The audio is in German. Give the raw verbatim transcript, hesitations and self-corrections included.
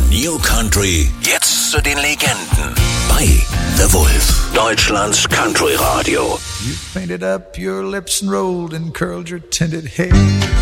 Von New Country jetzt zu den Legenden. Bei The Wolf, Deutschlands Country Radio. You painted up your lips and rolled and curled your tinted hair.